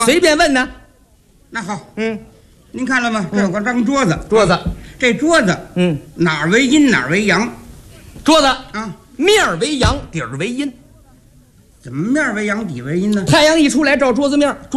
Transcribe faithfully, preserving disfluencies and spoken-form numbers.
随便问呢。 那好， 嗯， 您看了吗？这有个张桌子， 桌子， 这桌子， 嗯， 哪儿为阴哪儿为阳桌子啊？ 面儿为阳，底儿为阴。 怎么面为阳底为阴呢？ 太阳一出来照桌子面儿。